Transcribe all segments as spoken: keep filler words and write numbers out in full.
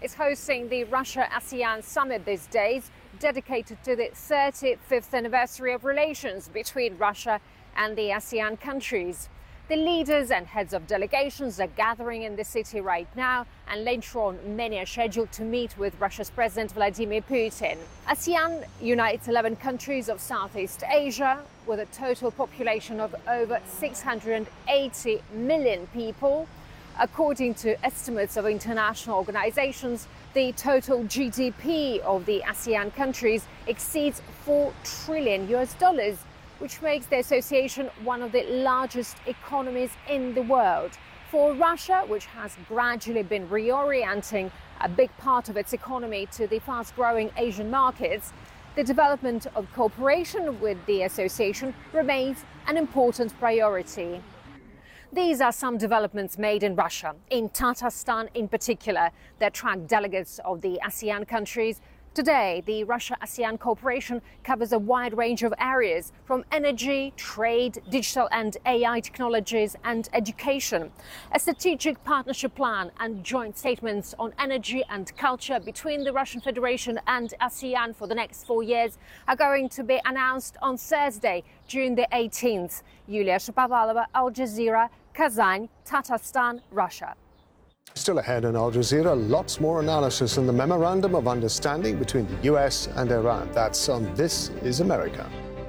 is hosting the Russia-ASEAN summit these days, dedicated to the thirty-fifth anniversary of relations between Russia and the ASEAN countries. The leaders and heads of delegations are gathering in the city right now, and later on many are scheduled to meet with Russia's President Vladimir Putin. ASEAN unites eleven countries of Southeast Asia with a total population of over six hundred eighty million people. According to estimates of international organizations, the total G D P of the ASEAN countries exceeds four trillion U S dollars, which makes the association one of the largest economies in the world. For Russia, which has gradually been reorienting a big part of its economy to the fast-growing Asian markets, the development of cooperation with the association remains an important priority. These are some developments made in Russia, in Tatarstan in particular, that attract delegates of the ASEAN countries. Today, the Russia-ASEAN cooperation covers a wide range of areas, from energy, trade, digital and A I technologies and education. A strategic partnership plan and joint statements on energy and culture between the Russian Federation and ASEAN for the next four years are going to be announced on Thursday, June the eighteenth. Yulia Shapovalova, Al Jazeera, Kazan, Tatarstan, Russia. Still ahead on Al Jazeera, lots more analysis on the Memorandum of Understanding between the U S and Iran. That's on This is America.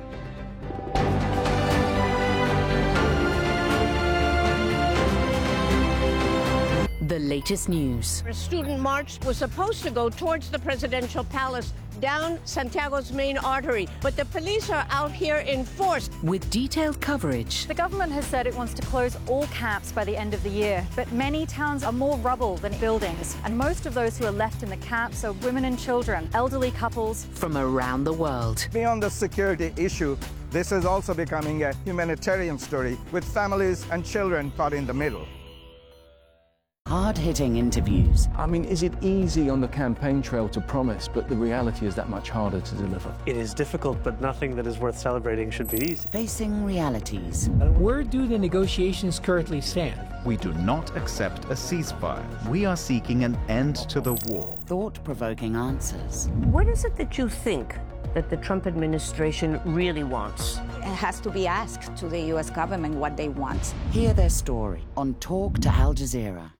The latest news. A student march was supposed to go towards the presidential palace down Santiago's main artery, but the police are out here in force. With detailed coverage. The government has said it wants to close all camps by the end of the year, but many towns are more rubble than buildings, and most of those who are left in the camps are women and children, elderly couples. From around the world. Beyond the security issue, this is also becoming a humanitarian story, with families and children caught in the middle. Hard-hitting interviews. I mean, is it easy on the campaign trail to promise, but the reality is that much harder to deliver? It is difficult, but nothing that is worth celebrating should be easy. Facing realities. Where do the negotiations currently stand? We do not accept a ceasefire. We are seeking an end to the war. Thought-provoking answers. What is it that you think that the Trump administration really wants? It has to be asked to the U S government what they want. Hear their story on Talk to Al Jazeera.